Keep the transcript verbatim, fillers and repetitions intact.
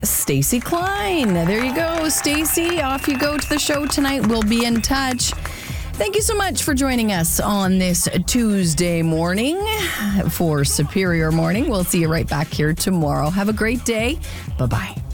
Stacy Klein. There you go, Stacy. Off you go to the show tonight. We'll be in touch. Thank you so much for joining us on this Tuesday morning for Superior Morning. We'll see you right back here tomorrow. Have a great day. Bye-bye.